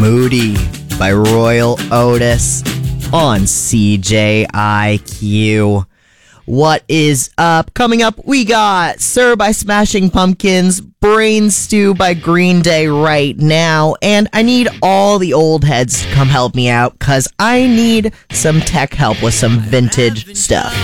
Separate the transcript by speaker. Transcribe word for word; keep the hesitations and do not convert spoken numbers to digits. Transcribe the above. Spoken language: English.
Speaker 1: Moody by Royal Otis on C J I Q. What is up? Coming up, we got Sir by Smashing Pumpkins, Brain Stew by Green Day right now, and I need all the old heads to come help me out because I need some tech help with some vintage stuff.